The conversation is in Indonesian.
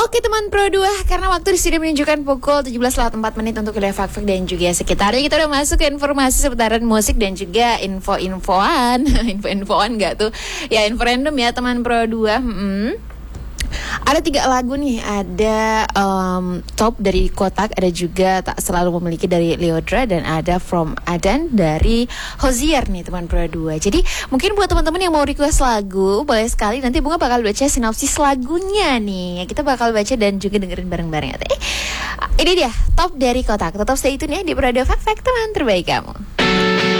Oke teman Pro 2, karena waktu di studio menunjukkan pukul 17.04 untuk wilayah Fakfak dan juga sekitarnya, kita udah masuk ke informasi seputaran musik dan juga info-infoan. Info-infoan gak tuh? Ya info random ya teman Pro 2. Ada 3 lagu nih, ada Top dari Kotak, ada juga Tak Selalu Memiliki dari Leodra, dan ada From Adan dari Hozier nih teman Pro 2. Jadi mungkin buat teman-teman yang mau request lagu, boleh sekali, nanti Bunga bakal baca sinopsis lagunya nih. Kita bakal baca dan juga dengerin bareng-bareng. Ini dia Top dari Kotak. Tetap stay tune ya di Pro 2 Fakfak, teman terbaik kamu.